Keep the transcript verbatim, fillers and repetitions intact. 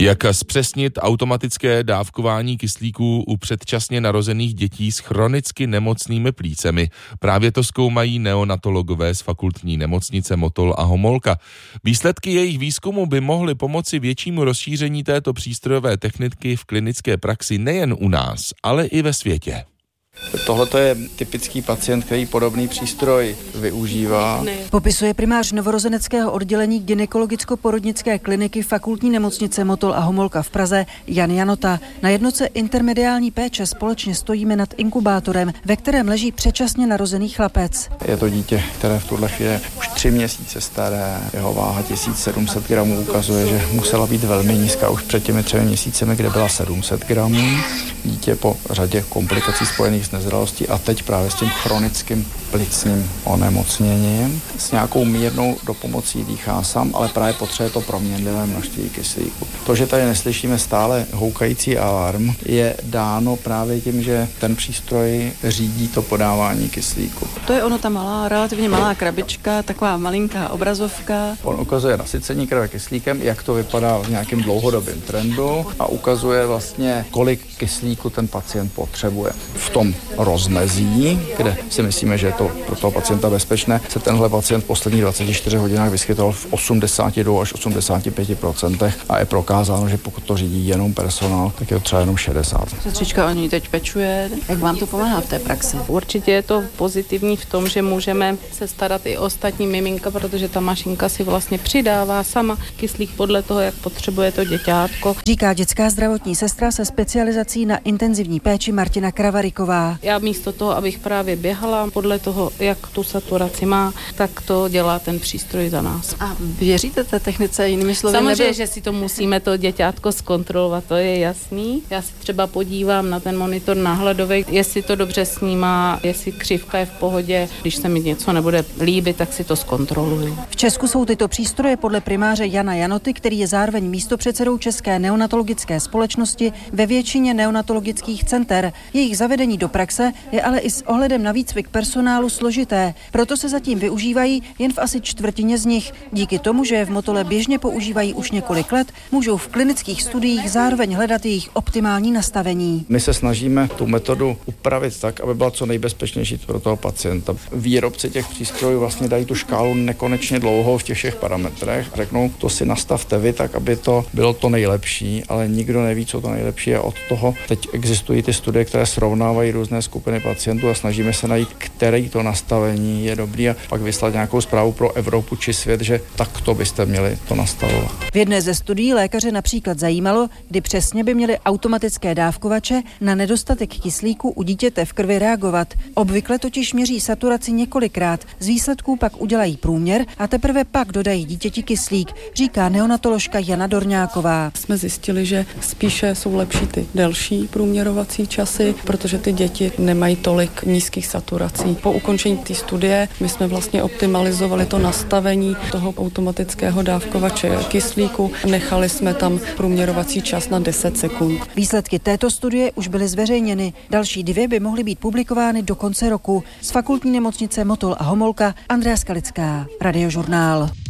Jak zpřesnit automatické dávkování kyslíku u předčasně narozených dětí s chronicky nemocnými plícemi? Právě to zkoumají neonatologové z fakultní nemocnice Motol a Homolka. Výsledky jejich výzkumu by mohly pomoci většímu rozšíření této přístrojové techniky v klinické praxi nejen u nás, ale i ve světě. Tohle je typický pacient, který podobný přístroj využívá. Popisuje primář novorozeneckého oddělení gynekologicko-porodnické kliniky fakultní nemocnice Motol a Homolka v Praze Jan Janota. Na jednotce intermediální péče společně stojíme nad inkubátorem, ve kterém leží předčasně narozený chlapec. Je to dítě, které v tuhle chvíli už tři měsíce staré, jeho váha tisíc sedm set gramů ukazuje, že musela být velmi nízká už před těmi třemi měsícemi, kde byla sedm set gramů. Dítě po řadě komplikací spojených s nezralostí a teď právě s tím chronickým plicním onemocněním. S nějakou mírnou dopomocí dýchá sám, ale právě potřebuje to proměnlivé množství kyslíku. To, že tady neslyšíme stále houkající alarm, je dáno právě tím, že ten přístroj řídí to podávání kyslíku. To je ono, ta malá, relativně malá krabička, taková malinká obrazovka. On ukazuje nasycení krve kyslíkem, jak to vypadá v nějakém dlouhodobém trendu a ukazuje vlastně, kolik kyslíku ten pacient potřebuje. V tom rozmezí, kde si myslíme, že je to pro toho pacienta bezpečné, se tenhle pacient v posledních dvaceti čtyřech hodinách vyskytoval v osmdesáti dvou až osmdesáti pěti procentech a je prokázáno, že pokud to řídí jenom personál, tak je to třeba jenom šedesát. Sestřička o ní teď pečuje. Jak vám to pomáhá v té praxi? Určitě je to pozitivní v tom, že můžeme se starat i o ostatní miminka, protože ta mašinka si vlastně přidává sama kyslík podle toho, jak potřebuje to děťátko. Říká dětská zdravotní sestra se specializací na intenzivní péči Martina Kravariková. Já místo toho, abych právě běhala podle toho, jak tu saturaci má, tak to dělá ten přístroj za nás. A věříte té technice, jinými slovy? Samozřejmě, nebyl... že si to musíme to děťátko zkontrolovat, to je jasný. Já si třeba podívám na ten monitor náhledový, jestli to dobře snímá, jestli křivka je v pohodě. Když se mi něco nebude líbit, tak si to zkontroluji. V Česku jsou tyto přístroje podle primáře Jana Janoty, který je zároveň místopředsedou České neonatologické společnosti, ve většině neonatologických center. Jejich zavedení do praxe je ale i s ohledem na výcvik personálu složité, proto se zatím využívají jen v asi čtvrtině z nich. Díky tomu, že je v Motole běžně používají už několik let, můžou v klinických studiích zároveň hledat jejich optimální nastavení. My se snažíme tu metodu upravit tak, aby byla co nejbezpečnější pro toho pacienta. Výrobci těch přístrojů vlastně dají tu škálu nekonečně dlouhou v těch všech parametrech. Řeknou, to si nastavte vy tak, aby to bylo to nejlepší, ale nikdo neví, co to nejlepší je od toho. Teď existují ty studie, které srovnávají různé skupiny pacientů a snažíme se najít, který to nastavení je dobrý a pak vyslat nějakou zprávu pro Evropu či svět, že takto byste měli to nastavovat. V jedné ze studií lékaře například zajímalo, kdy přesně by měly automatické dávkovače na nedostatek kyslíku u dítěte v krvi reagovat. Obvykle totiž měří saturaci několikrát, z výsledků pak udělají průměr a teprve pak dodají dítěti kyslík, říká neonatoložka Jana Dorňáková. Jsme zjistili, že spíše jsou lepší ty delší průměrovací časy, protože ty děti nemají tolik nízkých saturací. Po ukončení té studie my jsme vlastně optimalizovali to nastavení toho automatického dávkovače kyslíku. Nechali jsme tam průměrovací čas na deset sekund. Výsledky této studie už byly zveřejněny. Další dvě by mohly být publikovány do konce roku. Z fakultní nemocnice Motol a Homolka Andrea Skalická, Radiožurnál.